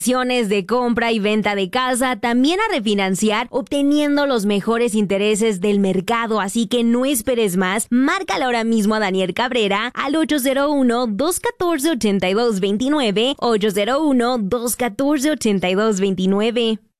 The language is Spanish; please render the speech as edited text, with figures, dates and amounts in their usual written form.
De compra y venta de casa, también a refinanciar, obteniendo los mejores intereses del mercado. Así que no esperes más, márcale ahora mismo a Daniel Cabrera al 801-214-8229, 801-214-8229.